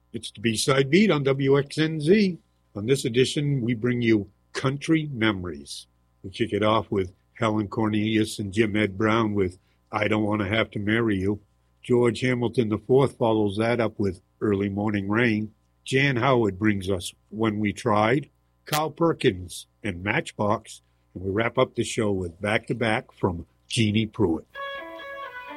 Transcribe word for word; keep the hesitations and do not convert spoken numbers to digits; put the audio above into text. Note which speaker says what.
Speaker 1: It's the B-Side Beat on W X N Z. On this edition, we bring you Country Memories. We kick it off with Helen Cornelius and Jim Ed Brown with I Don't Want to Have to Marry You. George Hamilton the fourth follows that up with Early Morning Rain. Jan Howard brings us When We Tried, Carl Perkins and Matchbox. And we wrap up the show with Back to Back from Jeannie Pruitt.